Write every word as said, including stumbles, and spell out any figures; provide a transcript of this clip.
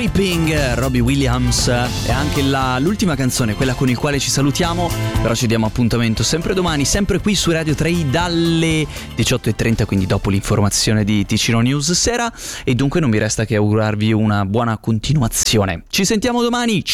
Creeping, Robbie Williams, è anche la, l'ultima canzone, quella con il quale ci salutiamo, però ci diamo appuntamento sempre domani, sempre qui su Radio tre dalle diciotto e trenta, quindi dopo l'informazione di Ticino News Sera, e dunque non mi resta che augurarvi una buona continuazione. Ci sentiamo domani.